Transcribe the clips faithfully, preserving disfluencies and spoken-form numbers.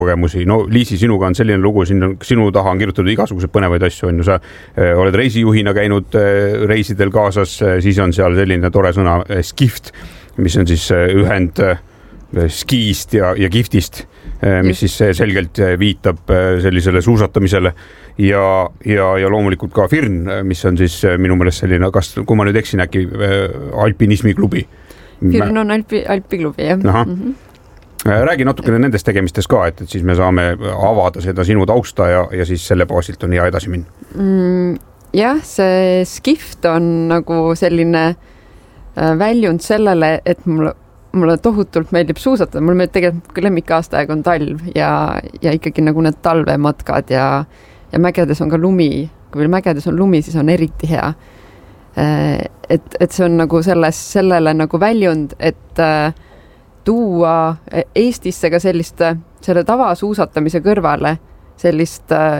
kogemusi. No Liisi, sinuga on selline lugu, siin sinu taha on kirjutatud igasuguseid põnevaid asju, on ju, sa äh, oled reisijuhina käinud äh, reisidel kaasas, äh, siis on seal selline tore sõna äh, skift, mis on siis äh, ühend äh, skiist ja, ja giftist, äh, mis siis äh, selgelt äh, viitab äh, sellisele suusatamisele ja, ja, ja loomulikult ka Firn, mis on siis äh, minu meelest selline, kas, kui ma nüüd eksin, äkki äh, alpinismiklubi. Firn on alpi, alpiklubi, jah. Aha. Mm-hmm. Räägi natukene nendest tegemistes ka, et, et siis me saame avada seda sinu tausta ja, ja siis selle baasilt on hea edasi minna. Mm, jah, see skift on nagu selline väljund sellele, et mulle, mulle tohutult meeldib suusatada. Mulle meeldib tegelikult lemmikaastaaeg on talv ja, ja ikkagi nagu need talvematkad ja, ja mägedes on ka lumi. Kui veel mägedes on lumi, siis on eriti hea. Et, et see on nagu selles, sellele nagu väljund, et tuua Eestisse ka sellist, selle tavasuusatamise kõrvale sellist äh,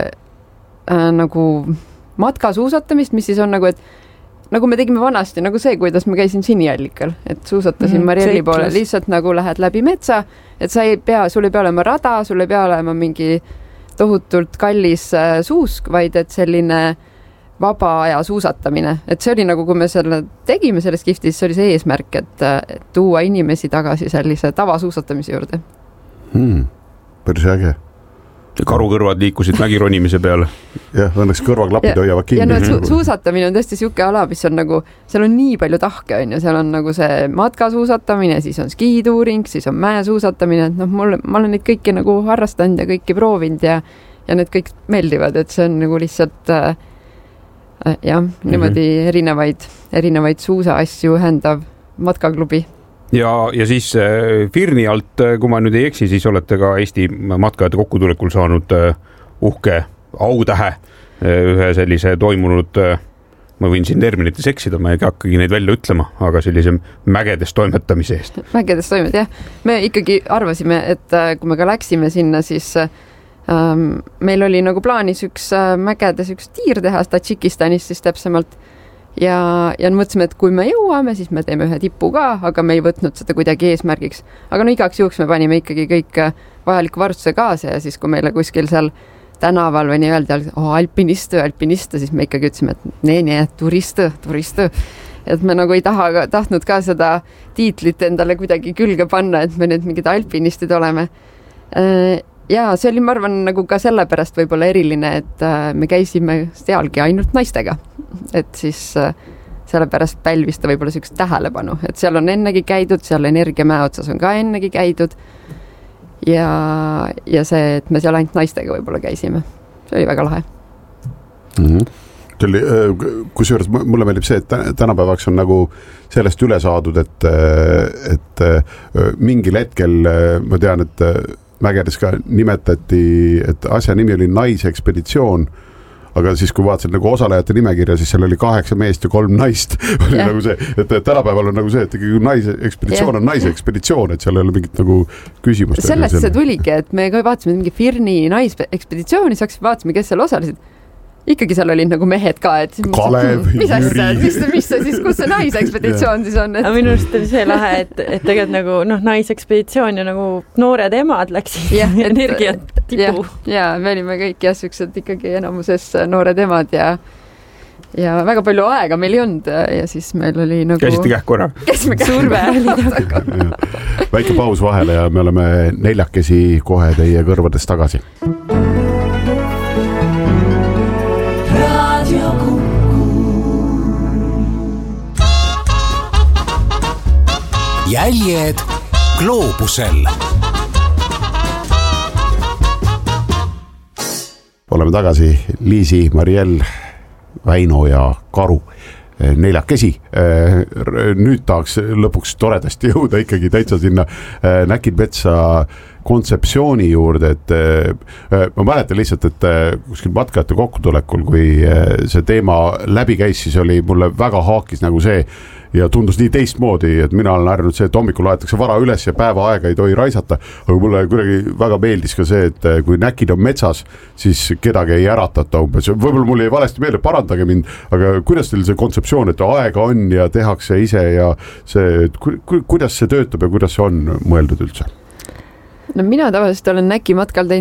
nagu matkasuusatamist, mis siis on nagu, et nagu me tegime vanasti, nagu see, kuidas ma käisin Siniallikal, et suusatasin mm, Marielli poole, lihtsalt nagu lähed läbi metsa, et sa ei pea, sul ei pea olema rada, sul ei pea olema mingi tohutult kallis äh, suusk, vaid et selline vaba aja suusatamine, et see oli nagu, kui me selle tegime selles giftis, see oli see eesmärk, et, et tuua inimesi tagasi sellise tavasuusatamise juurde. Hmm, päris äge. Karukõrvad liikusid mägironimise peale. Jah, õnneks kõrvaklapid hoiavad kinni. Ja no su suusatamine on tõesti siuke ala, mis on nagu, seal on nii palju tahke, on ja seal on nagu see matkasuusatamine, siis on skituuring, siis on mäesuusatamine, et noh, mul, ma olen neid kõiki nagu harrastanud ja kõiki proovinud ja, ja need kõik meeldivad, et see on nagu lihtsalt äh, jah, niimoodi mm-hmm. erinevaid, erinevaid suusaasju ühendav matkaklubi. Ja, ja siis Firni alt, kui ma nüüd ei eksi, siis olete ka Eesti matkajate kokkutulekul saanud uhke autähe ühe sellise toimunud, ma võin siin terminites eksida, ma ei hakkagi neid välja ütlema, aga sellise mägedes toimetamise eest. Mägedes toimet, jah. Me ikkagi arvasime, et kui me ka läksime sinna, siis Um, meil oli nagu plaanis üks uh, mägedes üks tiir teha Tadžikistanis siis täpsemalt ja, ja mõtlesime, et kui me jõuame, siis me teeme ühe tipu ka, aga me ei võtnud seda kuidagi eesmärgiks. Aga no igaks juhuks me panime ikkagi kõik vajaliku varustuse kaasa ja siis, kui meile kuskil seal tänaval või nii öelda, oh, alpinistu, alpinistu, siis me ikkagi ütlesime, et nee, nee, turistu, turistu. Et me nagu ei taha, tahtnud ka seda tiitlit endale kuidagi külge panna, et me nüüd mingid alpinistid oleme. Uh, Ja see oli, ma arvan, nagu ka sellepärast võib-olla eriline, et me käisime sealgi ainult naistega. Et siis sellepärast pälvis ta võib-olla sellist tähelepanu, et seal on ennegi käidud, seal Energiamäe otsas on ka ennegi käidud ja, ja see, et me seal ainult naistega võib-olla käisime. See oli väga lahe. Mm-hmm. Kusjuures mulle meeldib see, et tänapäevaks on nagu sellest üle saadud, et, et mingil hetkel ma tean, et mägedes ka nimetati, et asja nimi oli Naisekspeditsioon, aga siis kui vaatasid nagu osalejate nimekirja, siis seal oli kaheksa meest ja kolm naist. Oli yeah. nagu see, et tänapäeval on nagu see, et Naisekspeditsioon yeah. on Naisekspeditsioon, et seal ei ole mingit nagu küsimust. Sellest see tuligi, et me ka vaatasime mingi Firni Naisekspeditsiooni, saaks vaatasime, kes seal osalesid. Ikkagi seal olid nagu mehed ka, et Kalev, mis asja, mis, mis see siis, kus see Naisekspeditsioon siis on? Et... Minu arust oli see lahe, et, et tegelikult nagu noh, Naisekspeditsioon ja nagu noored emad läksid ja, et, energiat tipu. Ja, ja me olime kõik jah, süksed ikkagi enamuses noored emad ja, ja väga palju aega meil ei olnud ja siis meil oli nagu... Käisite kähkorra? Käisime kähkorra. Väike paus vahele ja me oleme neljakesi kohe teie kõrvades tagasi. Jäljed gloobusel. Oleme tagasi Liisi, Mariell, Väino ja Karu. Neljakesi. Nüüd tahaks lõpuks toredasti jõuda ikkagi täitsa sinna Näkid metsa kontseptsiooni juurde, et ma mäletan lihtsalt, et kuskil matkajate kokkutulekul, kui see teema läbi käis, siis oli mulle väga haakis nagu see ja tundus nii teistmoodi, et mina olen harjunud see, et hommikul laetakse vara üles ja päeva aega ei tohi raisata, aga mulle kuidagi väga meeldis ka see, et kui näkid on metsas, siis kedagi ei äratata umbes. Võib-olla mul ei valesti meelde, parandage mind, aga kuidas teil see kontseptsioon, et aega on ja tehakse ise ja see, et ku, ku, kuidas see töötab ja kuidas see on mõeldud üldse? no mina tavaliselt olen Näki matkal teinud